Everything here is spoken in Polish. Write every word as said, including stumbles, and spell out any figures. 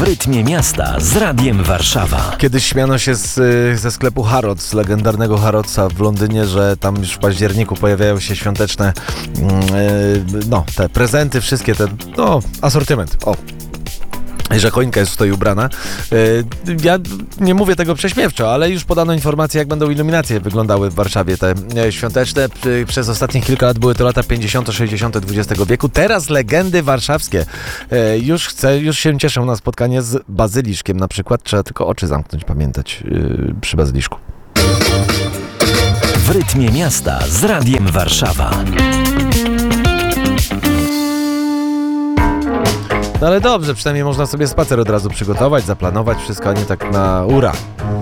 W rytmie miasta z Radiem Warszawa. Kiedyś śmiano się z, ze sklepu Harrods, z legendarnego Harrodsa w Londynie, że tam już w październiku pojawiają się świąteczne yy, no, te prezenty, wszystkie te, no, asortyment. O. Że choinka jest tutaj ubrana. Ja nie mówię tego prześmiewczo, ale już podano informację, jak będą iluminacje wyglądały w Warszawie, te świąteczne. Przez ostatnie kilka lat były to lata pięćdziesiąte, sześćdziesiąte dwudziestego wieku. Teraz legendy warszawskie. Już chcę, już się cieszę na spotkanie z bazyliszkiem na przykład. Trzeba tylko oczy zamknąć, pamiętać przy bazyliszku. W rytmie miasta z Radiem Warszawa. No ale dobrze, przynajmniej można sobie spacer od razu przygotować, zaplanować wszystko, a nie tak na ura.